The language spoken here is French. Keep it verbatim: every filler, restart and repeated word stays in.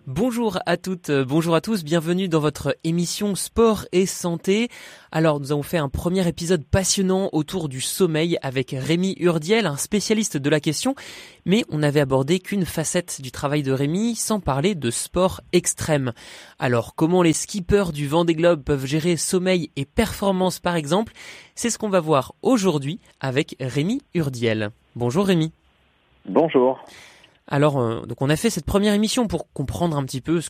Bonjour à toutes, euh, bonjour à tous, bienvenue dans votre émission Sport et Santé. Alors nous avons fait un premier épisode passionnant autour du sommeil avec Rémi Urdiel, un spécialiste de la question, mais on n'avait abordé qu'une facette du travail de Rémi sans parler de sport extrême. Alors comment les skippers du Vendée Globe peuvent gérer sommeil et performance par exemple, c'est ce qu'on va voir aujourd'hui avec Rémi Urdiel. Bonjour Rémi. Bonjour. Alors, euh, donc on a fait cette première émission pour comprendre un petit peu ce